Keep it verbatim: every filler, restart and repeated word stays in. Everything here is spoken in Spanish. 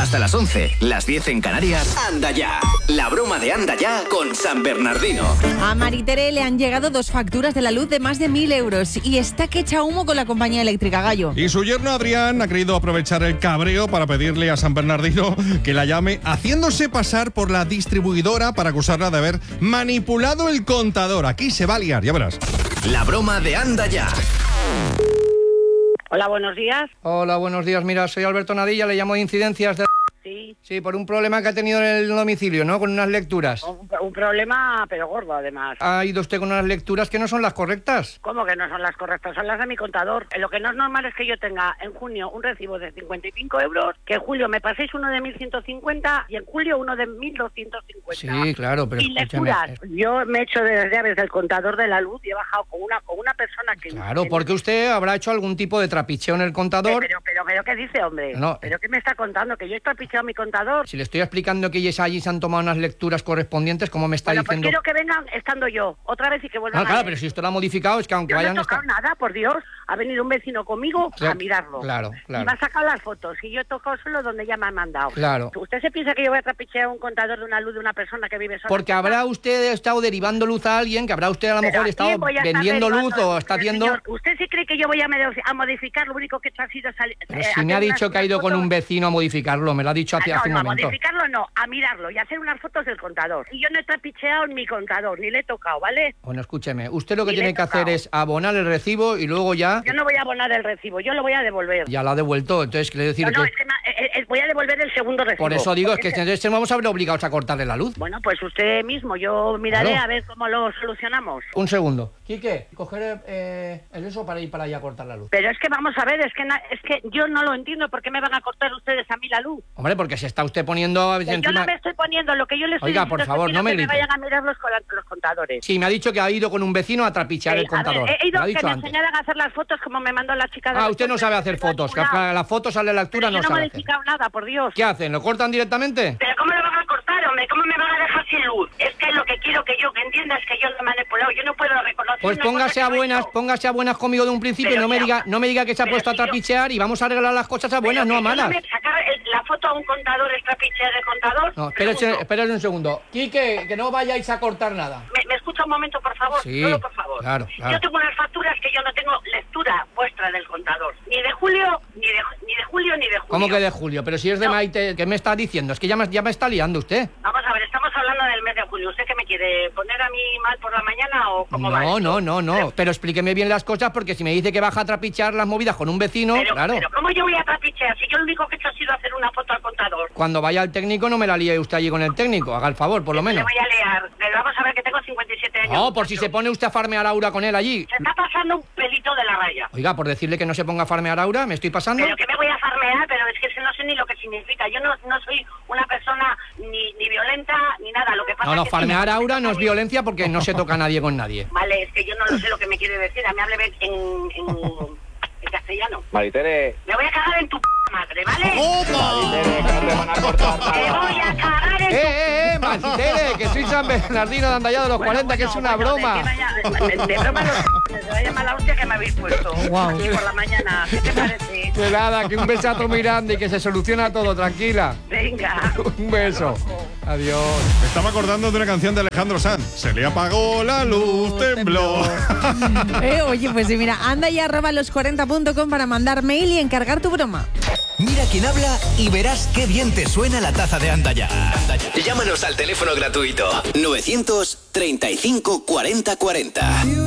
Hasta las once, las diez en Canarias. Anda ya. La broma de Anda ya con San Bernardino. A Maritere le han llegado dos facturas de la luz de más de mil euros y está que echa humo con la compañía eléctrica, Gallo. Y su yerno Adrián ha querido aprovechar el cabreo para pedirle a San Bernardino que la llame, haciéndose pasar por la distribuidora para acusarla de haber manipulado el contador. Aquí se va a liar, ya verás. La broma de Anda ya. Hola, buenos días. Hola, buenos días. Mira, soy Alberto Nadilla, le llamo de Incidencias de... Sí. Sí, por un problema que ha tenido en el domicilio, ¿no? Con unas lecturas. Un, un problema, pero gordo, además. Ha ido usted con unas lecturas que no son las correctas. ¿Cómo que no son las correctas? Son las de mi contador. Lo que no es normal es que yo tenga en junio un recibo de cincuenta y cinco euros, que en julio me paséis uno de mil ciento cincuenta y en julio uno de mil doscientos cincuenta. Sí, claro, pero y lecturas. Yo me he hecho de las llaves del contador de la luz y he bajado con una con una persona que... Claro, que porque usted habrá hecho algún tipo de trapicheo en el contador. Pero, pero, pero, ¿qué dice, hombre? No. ¿Pero qué me está contando? ¿Que yo he trapicheado mi contador? Si le estoy explicando que ellos allí se han tomado unas lecturas correspondientes, ¿cómo me está bueno, diciendo? Pues quiero que vengan estando yo, otra vez y que vuelvan Ah, claro, a... pero si usted lo ha modificado, es que aunque yo vayan... no he tocado esta... nada, por Dios. Ha venido un vecino conmigo claro, a mirarlo. Claro, claro. Y me ha sacado las fotos y yo he tocado solo donde ya me han mandado. Claro. ¿Usted se piensa que yo voy a trapichear un contador de una luz de una persona que vive sola? Porque habrá usted estado derivando luz a alguien, que habrá usted a lo Pero mejor aquí estado voy a estar vendiendo luz derivando, o está pero, haciendo... señor, ¿usted sí cree que yo voy a, a modificar? Lo único que he hecho ha sido salir... Pero eh, si me ha hacer dicho unas- que ha ido unas con fotos. un vecino a modificarlo, me lo ha dicho hace, Ah, no, hace un no, momento. a modificarlo no, a mirarlo y hacer unas fotos del contador. Y yo no he trapicheado en mi contador, ni le he tocado, ¿vale? Bueno, escúcheme, usted lo que Ni le tiene he que hacer tocado. es abonar el recibo y luego ya... Yo no voy a abonar el recibo, yo lo voy a devolver. Ya lo ha devuelto, entonces quiere decir No, no, que... es que ma- eh, eh, voy a devolver el segundo recibo. Por eso digo, es que Porque entonces vamos a ver obligados a cortarle la luz. Bueno, pues usted mismo, yo miraré Claro. a ver cómo lo solucionamos. Un segundo. Quique, coger eh, el eso para ir para allá a cortar la luz. Pero es que vamos a ver, es que na- es que yo no lo entiendo, ¿por qué me van a cortar ustedes a mí la luz? Hombre, porque se está usted poniendo... Que encima... Yo no me estoy poniendo, lo que yo le estoy Oiga, diciendo por es que favor, quiero no me que me grite. vayan a mirar los, cola- los contadores. Sí, me ha dicho que ha ido con un vecino a trapichear Eh, el contador. A ver, he ido Lo ha que dicho me antes. enseñaran a hacer las fotos como me mandó la chica de... Ah, los usted no fotos, sabe que hacer tengo fotos, que ningún lado. las fotos a la lectura Pero no yo no he sabe hacer. modificado nada, por Dios. ¿Qué hacen? ¿Lo cortan directamente? ¿Pero cómo lo van a cortar, hombre? ¿Cómo me van a dejar sin luz? Es que lo que quiero que yo que entienda es que yo lo he manipulado. Yo no puedo reconocer Pues una póngase cosa a que no he buenas, hecho. póngase a buenas conmigo de un principio y Pero no me mira, diga, no me diga que se ha pero puesto a si yo- trapichear y vamos a arreglar las cosas a buenas, Pero no a que yo malas. me sacar el- la foto a un contador, es trapichear el contador. No, espérese, Pregunto. espérese un segundo. Quique, que no vayáis a cortar nada. ¿Me, me escucha un momento, por favor? Sí, Solo, por favor. claro, claro. Yo tengo unas facturas que yo no tengo lectura vuestra del contador. Ni de julio, ni de, ni de julio, ni de julio. ¿Cómo que de julio? Pero si es de No. Maite, ¿qué me está diciendo? Es que ya me, ya me está liando usted. Vamos a ver, estamos hablando del mes de julio. ¿Usted qué me quiere? ¿Poner a mí mal por la mañana o cómo va? No, esto? no, no, no. Pero explíqueme bien las cosas porque si me dice que baja a trapichear las movidas con un vecino, Pero, claro. pero ¿cómo yo voy a trapichear? Si yo lo único que he hecho ha sido hacer una foto al contador. Cuando vaya al técnico no me la líe usted allí con el técnico, haga el favor, por lo Le menos. voy a liar. Pero vamos a ver que tengo cincuenta y siete años. No, por si se pone usted a farmear a Aura con él allí. Se está pasando un pelito de la raya. Oiga, por decirle que no se ponga a farmear a Aura, ¿me estoy pasando? Pero que me voy a farmear, pero es que no sé ni lo que significa. Yo no, no soy una persona ni, ni violenta ni nada. Lo que pasa No, no, es que farmear sí, a Aura no es violencia porque no se toca a nadie con nadie. Vale, es que yo no lo sé lo que me quiere decir. A mí hable en, en, en castellano. Maritere. Me voy a cagar en tu p madre, ¿vale? Maritere, que no te van a cortar Me nada. voy a cagar en ¡Eh, tu... eh, eh! ¡Maritere! Que soy San Bernardino de Andallá de los Bueno, cuarenta, que bueno, es una bueno, broma. De, que vaya, de, de broma los... Se vaya mala hostia que me habéis puesto. Guau. Aquí por la mañana. ¿Qué te parece? Que nada, que un besazo muy grande y que se soluciona todo, tranquila. Venga. Un beso. Adiós. Me estaba acordando de una canción de Alejandro Sanz. Se le apagó la luz, tembló. Eh, oye, pues sí, mira, anda ya arroba los cuarenta punto com para mandar mail y encargar tu broma. Mira quién habla y verás qué bien te suena la taza de Anda ya. Llámanos al teléfono gratuito nueve treinta y cinco cuarenta cuarenta.